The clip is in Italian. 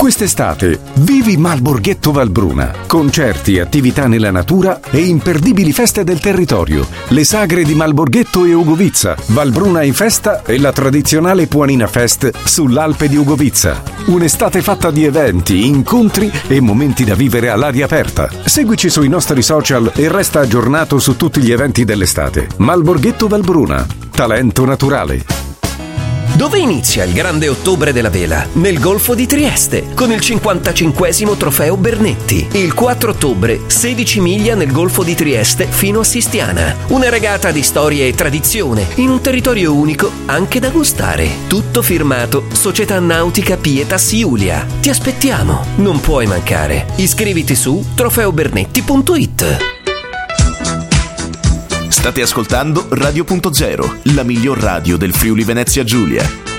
Quest'estate vivi Malborghetto Valbruna. Concerti, attività nella natura e imperdibili feste del territorio. Le sagre di Malborghetto e Ugovizza, Valbruna in festa e la tradizionale Puanina Fest sull'Alpe di Ugovizza. Un'estate fatta di eventi, incontri e momenti da vivere all'aria aperta. Seguici sui nostri social e resta aggiornato su tutti gli eventi dell'estate. Malborghetto Valbruna. Talento naturale. Dove inizia il grande ottobre della vela? Nel Golfo di Trieste, con il 55esimo trofeo Bernetti. Il 4 ottobre, 16 miglia nel Golfo di Trieste fino a Sistiana. Una regata di storia e tradizione, in un territorio unico anche da gustare. Tutto firmato Società Nautica Pietas Iulia. Ti aspettiamo, non puoi mancare. Iscriviti su trofeobernetti.it. State ascoltando Radio.0, la miglior radio del Friuli Venezia Giulia.